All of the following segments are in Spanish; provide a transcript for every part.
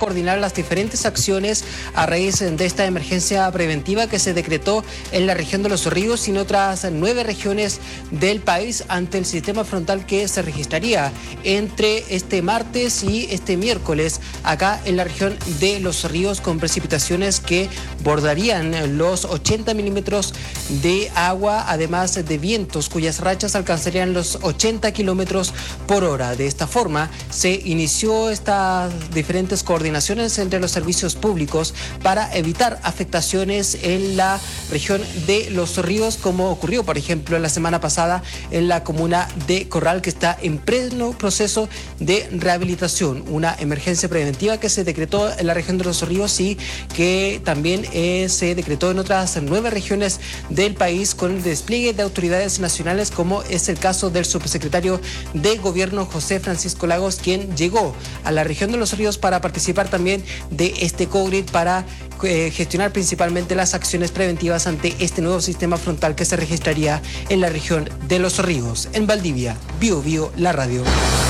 coordinar las diferentes acciones a raíz de esta emergencia preventiva que se decretó en la región de Los Ríos y en otras 9 regiones del país ante el sistema frontal que se registraría entre este martes y este miércoles acá en la región de Los Ríos, con precipitaciones que bordarían los 80 milímetros de agua, además de vientos cuyas rachas alcanzarían los 80 kilómetros por hora. De esta forma se inició estas diferentes coordinaciones entre los servicios públicos para evitar afectaciones en la región de Los Ríos, como ocurrió, por ejemplo, la semana pasada en la comuna de Corral, que está en pleno proceso de rehabilitación. Una emergencia preventiva que se decretó en la región de Los Ríos y que también se decretó en otras 9 regiones del país con el despliegue de autoridades nacionales, como es el caso del subsecretario de Gobierno José Francisco Lagos, quien llegó a la región de Los Ríos para participar también de este COGRID para gestionar principalmente las acciones preventivas ante este nuevo sistema frontal que se registraría en la región de Los Ríos. En Valdivia, Bio Bio, la radio.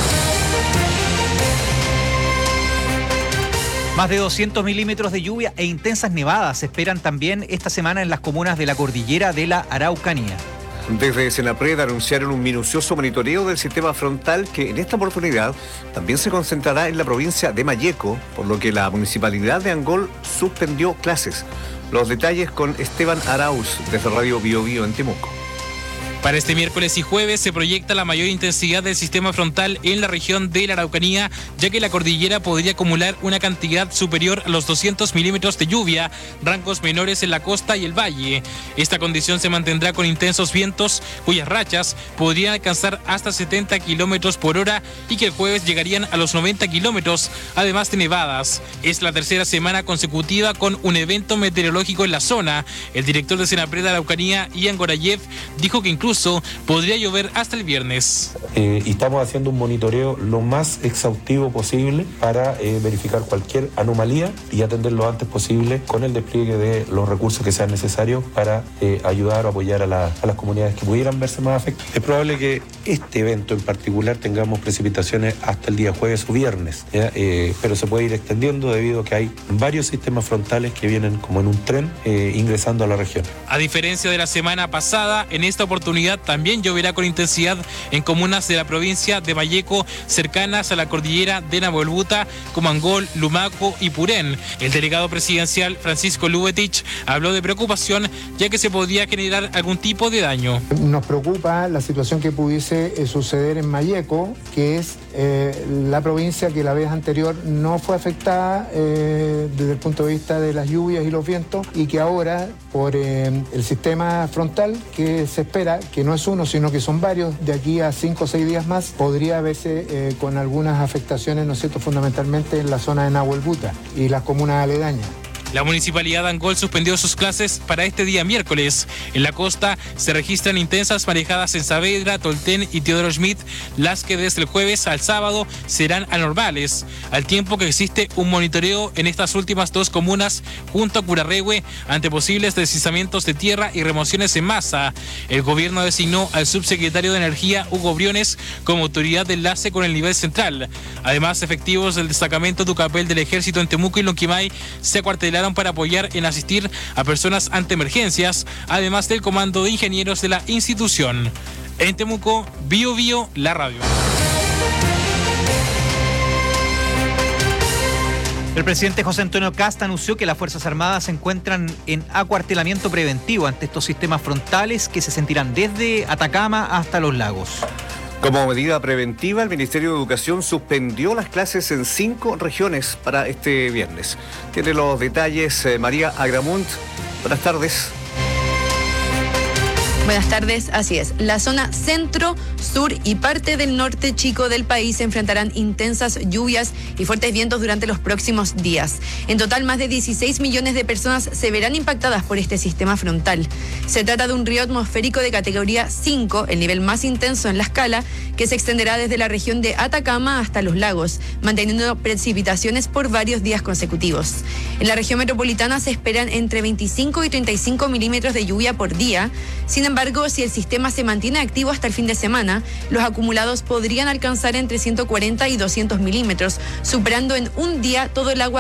Más de 200 milímetros de lluvia e intensas nevadas se esperan también esta semana en las comunas de la cordillera de la Araucanía. Desde Senapred anunciaron un minucioso monitoreo del sistema frontal que en esta oportunidad también se concentrará en la provincia de Malleco, por lo que la municipalidad de Angol suspendió clases. Los detalles con Esteban Arauz desde Radio Bio Bio en Temuco. Para este miércoles y jueves se proyecta la mayor intensidad del sistema frontal en la región de la Araucanía, ya que la cordillera podría acumular una cantidad superior a los 200 milímetros de lluvia, rangos menores en la costa y el valle. Esta condición se mantendrá con intensos vientos, cuyas rachas podrían alcanzar hasta 70 kilómetros por hora y que el jueves llegarían a los 90 kilómetros, además de nevadas. Es la tercera semana consecutiva con un evento meteorológico en la zona. El director de Senapred Araucanía, Ian Gorayev, dijo que incluso podría llover hasta el viernes. Y estamos haciendo un monitoreo lo más exhaustivo posible para verificar cualquier anomalía y atender lo antes posible con el despliegue de los recursos que sean necesarios para ayudar o apoyar a las comunidades que pudieran verse más afectadas. Es probable que este evento en particular tengamos precipitaciones hasta el día jueves o viernes, pero se puede ir extendiendo debido a que hay varios sistemas frontales que vienen como en un tren ingresando a la región. A diferencia de la semana pasada, en esta oportunidad también lloverá con intensidad en comunas de la provincia de Malleco cercanas a la cordillera de Nahuelbuta, como Angol, Lumaco y Purén. El delegado presidencial Francisco Lubetich habló de preocupación, ya que se podría generar algún tipo de daño. Nos preocupa la situación que pudiese suceder en Malleco, que es la provincia que la vez anterior no fue afectada desde el punto de vista de las lluvias y los vientos, y que ahora por el sistema frontal que se espera, que no es uno, sino que son varios, de aquí a 5 o 6 días más, podría verse con algunas afectaciones, ¿no es cierto?, fundamentalmente en la zona de Nahuelbuta y las comunas aledañas. La Municipalidad de Angol suspendió sus clases para este día miércoles. En la costa se registran intensas marejadas en Saavedra, Tolten y Teodoro Schmidt, las que desde el jueves al sábado serán anormales, al tiempo que existe un monitoreo en estas últimas 2 comunas junto a Curarrehue ante posibles deslizamientos de tierra y remociones en masa. El gobierno designó al subsecretario de Energía, Hugo Briones, como autoridad de enlace con el nivel central. Además, efectivos del destacamento Tucapel del Ejército en Temuco y Lonquimay se acuartelaron para apoyar en asistir a personas ante emergencias, además del comando de ingenieros de la institución. En Temuco, Bio Bio, la radio. El presidente José Antonio Kast anunció que las Fuerzas Armadas se encuentran en acuartelamiento preventivo ante estos sistemas frontales que se sentirán desde Atacama hasta los lagos. Como medida preventiva, el Ministerio de Educación suspendió las clases en 5 regiones para este viernes. Tiene los detalles María Agramunt. Buenas tardes. Buenas tardes, así es. La zona centro, sur y parte del norte chico del país se enfrentarán intensas lluvias y fuertes vientos durante los próximos días. En total, más de 16 millones de personas se verán impactadas por este sistema frontal. Se trata de un río atmosférico de categoría 5, el nivel más intenso en la escala, que se extenderá desde la región de Atacama hasta los lagos, manteniendo precipitaciones por varios días consecutivos. En la región metropolitana se esperan entre 25 y 35 milímetros de lluvia por día. Sin embargo, si el sistema se mantiene activo hasta el fin de semana, los acumulados podrían alcanzar entre 140 y 200 milímetros, superando en un día todo el agua